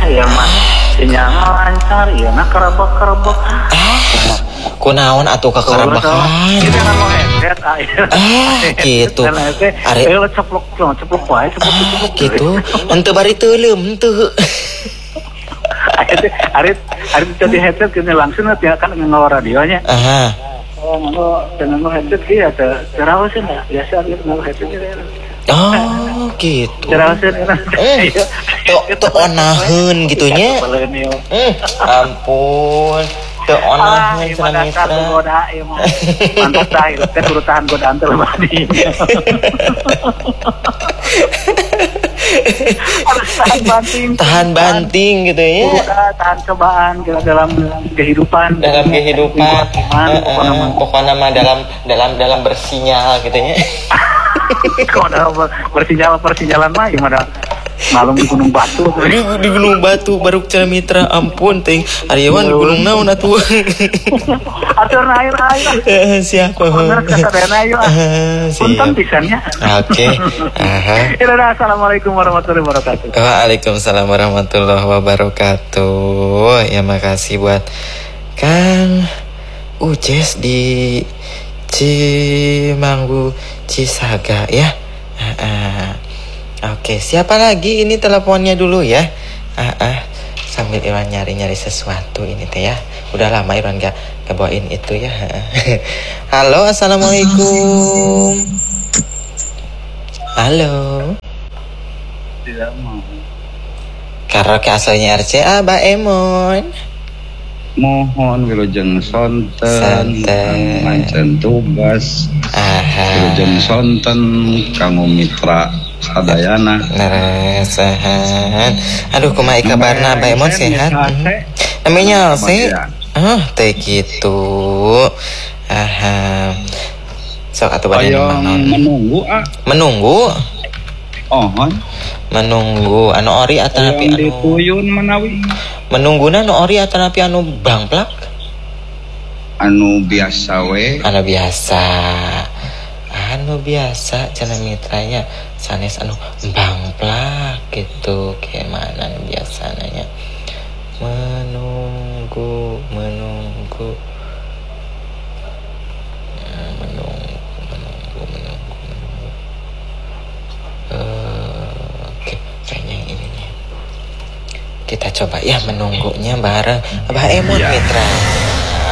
ya mah sinyal lancar ya nah kerebek kunaon atuh kakarabakan kita kan mau headset gitu are ceplok wae ceplok gitu henteu bari teuleum henteu Ari jadi headset kena langsung kan ngelawan radionya. Dengan headset kia terawasin lah biasa gitu headset. Oh gitu. Terawasin. Tuh onaheun gitunya. Ampun. Tuh onaheun sana mitra. Mantap tah itu teh turutan godaan teh badi. Tahan banting gitu ya. Tahan cobaan dalam kehidupan. Pokoknya mah dalam bersinyal gitu ya. Kalau bersinyalan mah gimana? Malum di Gunung Batu. Di Gunung Batu baru Cina Mitra ampun ting. Aryawan gunung naon atuh. Atur air. Siapa? Bener kata ayo. Punten pisannya. Oke. Assalamualaikum warahmatullahi wabarakatuh. Waalaikumsalam warahmatullahi wabarakatuh. Ya makasih buat Kang Uces di Cimanggu Cisaga ya. Oke, siapa lagi? Ini teleponnya dulu ya. Sambil Irwan nyari sesuatu ini teh ya. Udah lama Irwan gak bawain itu ya. Halo, assalamualaikum. Halo. Tidak mau. Karaoke asalnya RCA, Mbak Emon. Mohon wilujeng sonten mancen tugas wilujeng sonten kanggo mitra sadayana narasahan. Aduh kumaha kabarna Mbak Emon sehat? Namanya se teh gitu. Sok atuh bade menunggu menunggu anu ori atanapi anu dituyun menawi menungguna anu ori atanapi anu bangplak anu biasa we anu biasa cenah mitranya sanes anu bangplak gitu kayak mana anu biasanya menunggu oke, kayaknya yang ini nih. Kita coba ya menunggunya bareng Abah Emon Mitra.